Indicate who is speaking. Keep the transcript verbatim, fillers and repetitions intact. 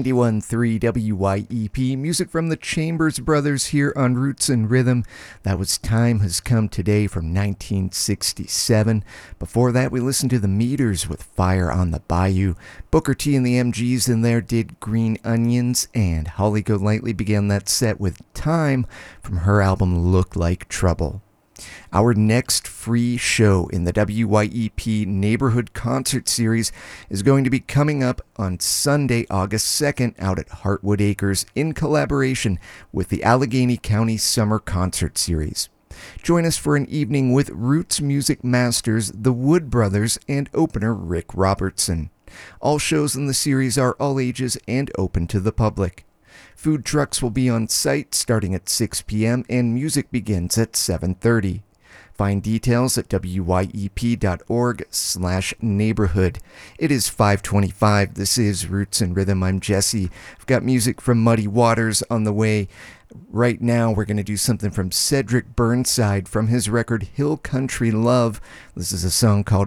Speaker 1: ninety-one point three W Y E P, music from the Chambers Brothers here on Roots and Rhythm. That was Time Has Come Today from nineteen sixty-seven. Before that, we listened to the Meters with Fire on the Bayou. Booker T and the M Gs in there did Green Onions, and Holly Golightly began that set with Time from her album Look Like Trouble. Our next free show in the W Y E P Neighborhood Concert Series is going to be coming up on Sunday, August second, out at Heartwood Acres in collaboration with the Allegheny County Summer Concert Series. Join us for an evening with Roots music masters, the Wood Brothers, and opener Rick Robertson. All shows in the series are all ages and open to the public. Food trucks will be on site starting at six p.m. and music begins at seven thirty. Find details at wyep.org slash neighborhood. It is five twenty-five. This is Roots and Rhythm. I'm Jesse. I've got music from Muddy Waters on the way. Right now, we're going to do something from Cedric Burnside from his record Hill Country Love. This is a song called